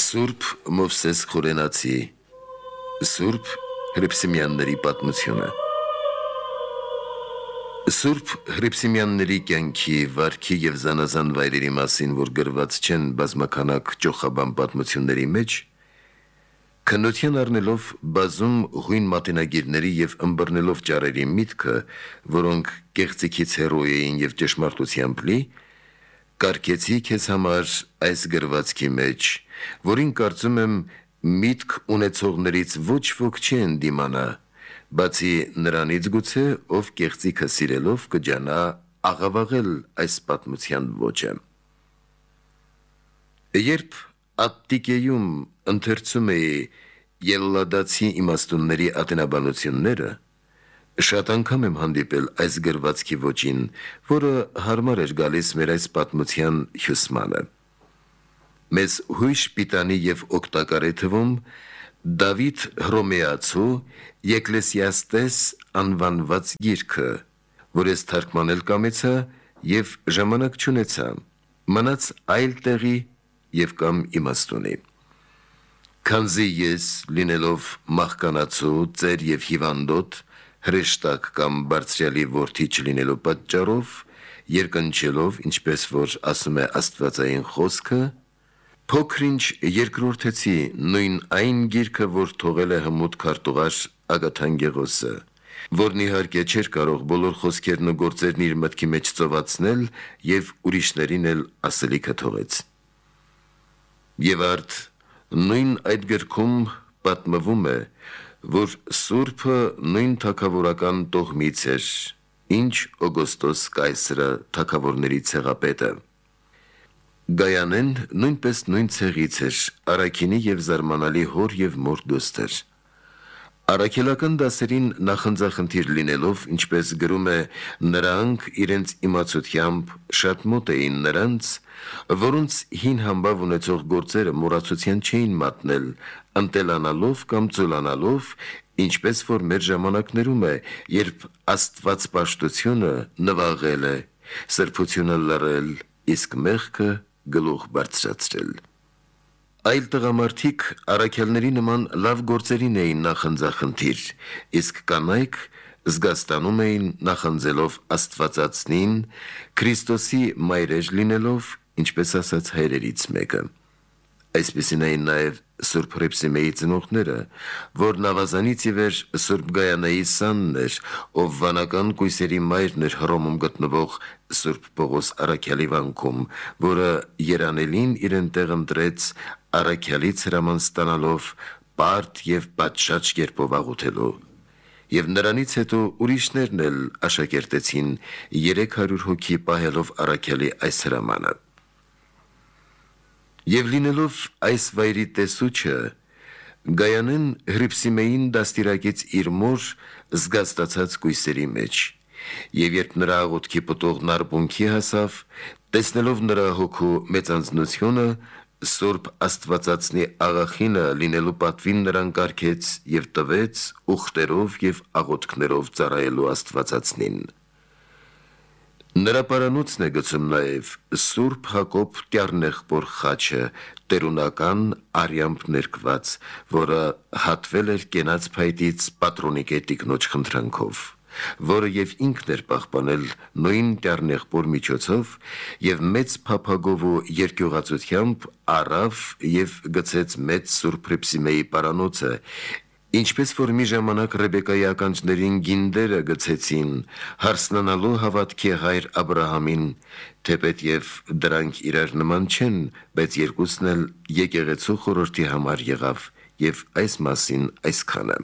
Սուրբ Մովսես Խորենացի Սուրբ Հրիփսիմյանների պատմությունը Սուրբ Հրիփսիմյանների կյանքի, վարքի և զանազան վայրերի մասին, որ գրված չեն բազմաքանակ ճոխաբան պատմությունների մեջ, քննության առնելով բազում հույն մատենագիրների և ըմբռնելով ճառերի միտքը, որոնք կեղծիքից հեռու էին և ճշմարտությամբ լի, կարգեցի քեզ համար այս գրվածքի մեջ, որին կարծում եմ միտք ունեցողներից ոչ ոք չի ընդդիմանա, բացի նրանից գուցե, ով կեղծիքը սիրելով կջանա աղավաղել այս պատմության ոճը։ Երբ Ատտիկեում ընթերցում էի Ելլադացի իմաստունների ատենաբանությունները, շատ անգամ եմ հանդիպել այս գրվածքի ոճին, որը հարմար էր գալիս մեր այս պատմության հյուսմանը։ Մեզ հույժ պիտանի և օգտակար է թվում Դավիթ Հռոմեացու Եկլեսիաստես անվանված գիրքը, որ ես թարգմանել կամեցա և ժամանակ չունեցա, մնաց այլ տեղի և կամ իմաստունի։ Քանզի ես, լինելով մահկանացու, ծեր և հիվանդոտ, հրեշտակ կամ բարձրյալի որդի չլինելու պատճառով, երկնչելով, ինչպես որ ասում է աստվածային խոսքը, փոքր-ինչ երկրորդեցի նույն այն գիրքը, որ թողել է հմուտ քարտուղար Ագաթան Գեղոսը, որն իհարկե չէր կարող բոլոր խոսքերն ու գործերն իր մտքի մեջ ծովացնել և ուրիշներին էլ ասելիքը թողեց։ Եվ արդ նույն այդ գրքում պատմվում է, որ Սուրբը նույն թագավորական տոհմից էր, ինչ Օգոստոս կայսրը թագավորների ցեղապետը։ Գայանեն նույնպես նույն ցեղից էր, առաքինի և զարմանալի հոր և մոր դուստր։ Առաքելական դասերին նախընձախնդիր լինելով, ինչպես գրում է, նրանք իրենց իմացությամբ շատ մոտ էին նրանց, որոնց հին համբավ ունեցող գործերը մոռացության չէին մատնել, ընտելանալով կամ ծուլանալով, ինչպես որ մեր ժամանակներում է, երբ աստվածպաշտությունը նվաղել է, սրբությունը լռել, իսկ մեղքը գլուխ բարձրացրել։ Այլ տղամարդիկ առաքյալների նման լավ գործերին էին նախընձախնդիր, իսկ կանայք զգաստանում էին նախանձելով Աստվածածնին, Քրիստոսի մայրեր լինելով, ինչպես ասած հայրերից մեկը։ Այսպիսին էին նաև Սուրբ Հռիփսիմեի ծնողները, որն ավազանից ի վեր Սուրբ Գայանայի սանն էր, ով վանական կույսերի մայրն էր Հռոմում գտնվող Սուրբ Պողոս առաքյալի վանքում, որը երանելին իրեն տեղ ընտրեց առաքյալից հրաման ստանալով պարտ և պատշաճ կերպով աղոթելու։ Եվ նրանից հետո ուրիշներն էլ աշակերտեցին 300 հոգի պահելով առաքյալի այս հրամանը։ Եվ լինելով այս վայրի տեսուչը, Գայանեն Հռիփսիմեին դաստիարակեց իր մոր զգաստացած կույսերի մեջ, և երբ նրա աղոթքի պտուղն արբունքի հասավ, տեսնելով նրա հոգու մեծանձնությունը, Սուրբ Աստվածածնի աղախինը լինելու պատվին նրան կարգեց և տվեց ուխտերով և աղոթքներով ծառայելու Աստվածածնին։ Նրա պարանոցն է գցում նաև Սուրբ Հակոբ Կյառնեղբոր խաչը, տերունական արյամբ ներկված, որը հատվել էր կենաց փայտից Պատրոնիկե տիկնոջ խնդրանքով, որը և ինքն էր պահպանել նույն Կյառնեղբոր միջոցով և մեծ փափագով ու երկյուղածությամբ առավ և գցեց մեծ Սուրբ Հռիփսիմեի պարանոցը, ինչպես որ մի ժամանակ Ռեբեկայի ականջներին գինդերը գցեցին, հարսնանալու հավատքի հայր Աբրահամին, թեպետև դրանք իրար նման չեն, բայց երկուսն էլ եկեղեցու խորհրդի համար եղավ, և այս մասին այսքանը։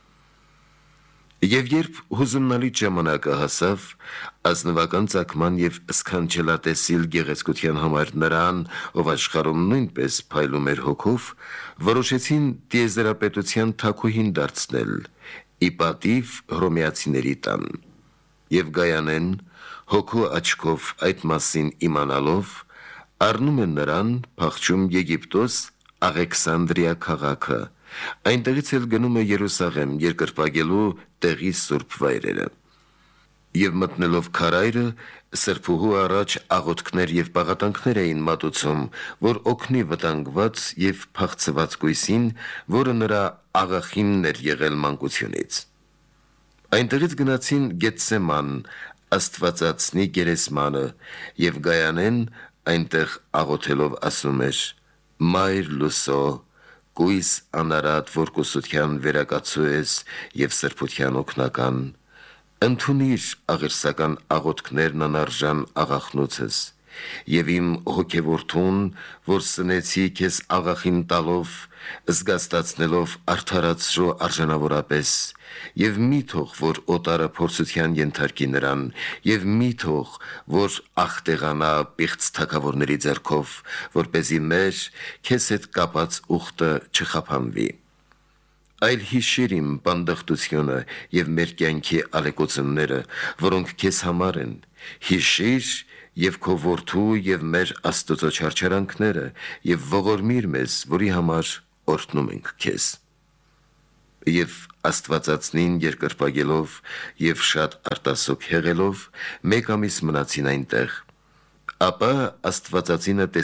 Եվ երբ հուզումնալից ժամանակը հասավ, ազնվական ծագման և սքանչելատեսիլ գեղեցկության համար նրան, ով աշխարհում նույնպես փայլում էր հոգով, որոշեցին տիեզերապետության թագուհին դարձնել, ի պատիվ հռոմեացիների տան։ Եվ Գայանեն, հոգու աչքով այդ մասին իմանալով, առնում է նրան, փախչում Եգիպտոս Աղեքսանդրիա քաղաքը, այնտեղից էլ գնում է Երուսաղեմ, երկրպագելու տեղի սուրբ վայրերը։ Եվ մտնելով քարայրը, սրբուհու առաջ աղոթքներ եւ պաղատանքներ էին մատուցում, որ օգնի վտանգված եւ փախցված գույսին, որը նրա աղախինն էր եղել մանկությունից։ Այնտեղից գնացին Գեթսեման, Աստվածածնի գերեսմանը, եւ Գայանեն այնտեղ աղոթելով ասում էր. «Մայր լուսո, կույս անարատ, որ կուսության վերակացու ես եւ սրբության օգնական, ընդունիր աղերսական աղոթքներն անարժան աղախնոցս, եւ իմ հոգեվորթուն, որ սնեցի քեզ աղախին տալով, զգաստացնելով արդարացրո արժանավորապես, եւ մի թող, որ օտարը փորձության ենթարկի նրան, եւ մի թող, որ ախտեղանա պիղծ թագավորների ձեռքով, որպեսզի մեր քեզ հետ կապած ուխտը չխափանվի։ Այլ հիշիր իմ բանդախտությունը եւ մեր կյանքի ալեկոծումները, որոնք քեզ համար են, հիշիր եւ քո որդու եւ մեր Աստծո չարչարանքները եւ ողորմիր մեզ, որի համար օրհնում ենք քեզ»։ Եվ Աստվածածնին երկրպագելով եւ շատ արտասոք հեղելով, մեկ ամիս մնացին այնտեղ։ Ապա Աստվածածինը